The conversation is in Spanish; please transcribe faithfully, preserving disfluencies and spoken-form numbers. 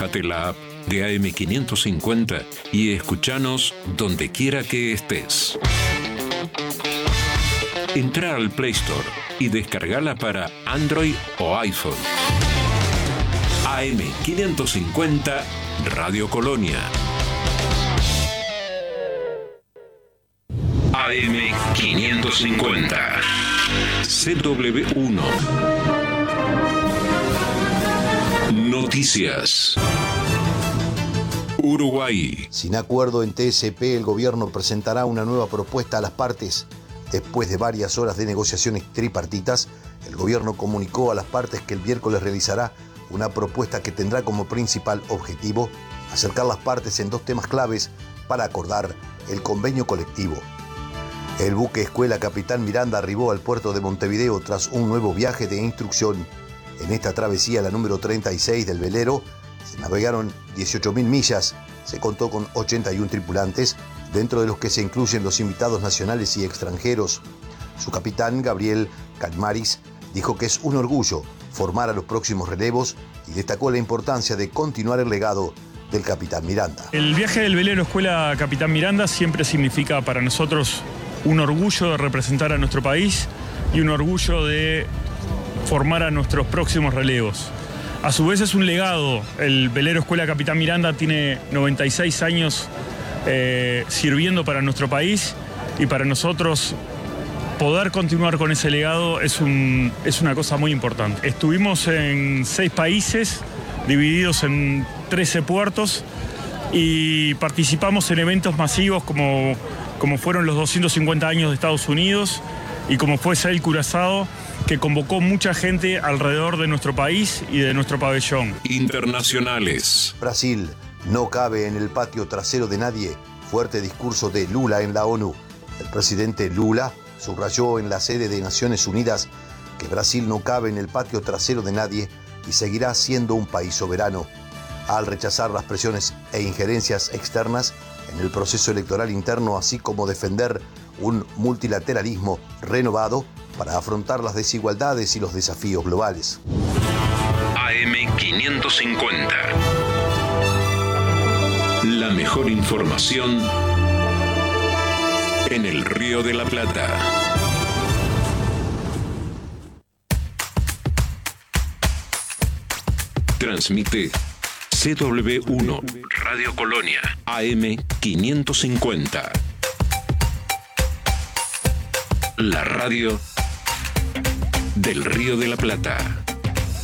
Bájate la app de A M quinientos cincuenta y escuchanos donde quiera que estés. Entra al Play Store y descargala para Android o iPhone. A M quinientos cincuenta Radio Colonia. A M quinientos cincuenta C W uno. Noticias. Uruguay. Sin acuerdo en T S P, el gobierno presentará una nueva propuesta a las partes. Después de varias horas de negociaciones tripartitas, el gobierno comunicó a las partes que el miércoles realizará una propuesta que tendrá como principal objetivo acercar las partes en dos temas claves para acordar el convenio colectivo. El buque escuela Capitán Miranda arribó al puerto de Montevideo tras un nuevo viaje de instrucción. En esta travesía, la número treinta y seis del velero, se navegaron dieciocho mil millas, se contó con ochenta y uno tripulantes, dentro de los que se incluyen los invitados nacionales y extranjeros. Su capitán, Gabriel Calmaris, dijo que es un orgullo formar a los próximos relevos y destacó la importancia de continuar el legado del Capitán Miranda. El viaje del velero escuela Capitán Miranda siempre significa para nosotros un orgullo de representar a nuestro país y un orgullo de formar a nuestros próximos relevos. A su vez es un legado. El velero escuela Capitán Miranda tiene noventa y seis años eh, sirviendo para nuestro país y para nosotros poder continuar con ese legado es, un, es una cosa muy importante. Estuvimos en seis países divididos en trece puertos y participamos en eventos masivos como, como fueron los doscientos cincuenta años de Estados Unidos y como fue Sail Curazao, que convocó mucha gente alrededor de nuestro país y de nuestro pabellón. Internacionales. Brasil no cabe en el patio trasero de nadie. Fuerte discurso de Lula en la ONU. El presidente Lula subrayó en la sede de Naciones Unidas que Brasil no cabe en el patio trasero de nadie y seguirá siendo un país soberano. Al rechazar las presiones e injerencias externas en el proceso electoral interno, así como defender un multilateralismo renovado para afrontar las desigualdades y los desafíos globales. A M quinientos cincuenta. La mejor información en el Río de la Plata. Transmite C W uno Radio Colonia A M quinientos cincuenta. La radio del Río de la Plata.